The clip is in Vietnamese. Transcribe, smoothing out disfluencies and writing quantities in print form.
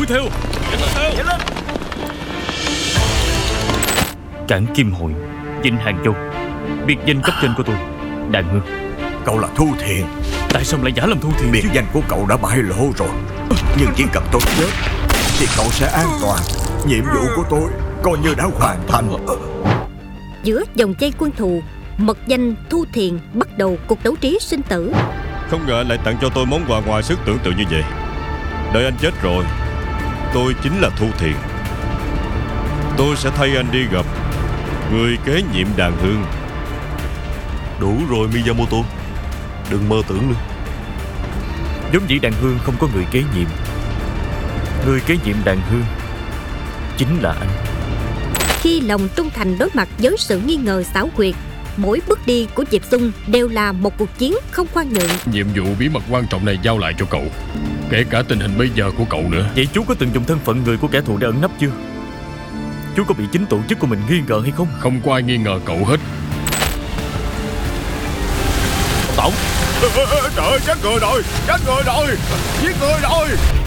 theo. Nhanh lên. Cảng Kim Hội, Vinh Hàng Châu. Biệt danh cấp trên của tôi, Đàn Hương. Cậu là Thu Thiền. Tại sao lại giả làm Thu Thiền Biệt chứ? danh của cậu đã bại lộ rồi. Nhưng chỉ cần tôi chết thì cậu sẽ an toàn. Nhiệm vụ của tôi coi như đã hoàn thành. Giữa vòng vây quân thù, mật danh Thu Thiền bắt đầu cuộc đấu trí sinh tử. Không ngờ anh lại tặng cho tôi món quà ngoài sức tưởng tượng như vậy. Đợi anh chết rồi, tôi chính là Thu Thiền. Tôi sẽ thay anh đi gặp người kế nhiệm Đàn Hương. Đủ rồi Miyamoto, đừng mơ tưởng nữa. Giống vậy Đàn Hương không có người kế nhiệm. Người kế nhiệm Đàn Hương chính là anh. Khi lòng trung thành đối mặt với sự nghi ngờ xảo quyệt, mỗi bước đi của Diệp Xung đều là một cuộc chiến không khoan nhượng. Nhiệm vụ bí mật quan trọng này giao lại cho cậu, kể cả tình hình bây giờ của cậu nữa. Vậy chú có từng dùng thân phận người của kẻ thù để ẩn nấp chưa? Chú có bị chính tổ chức của mình nghi ngờ hay không? Không có ai nghi ngờ cậu hết. Tổng. Trời ơi, chết người rồi, giết người rồi.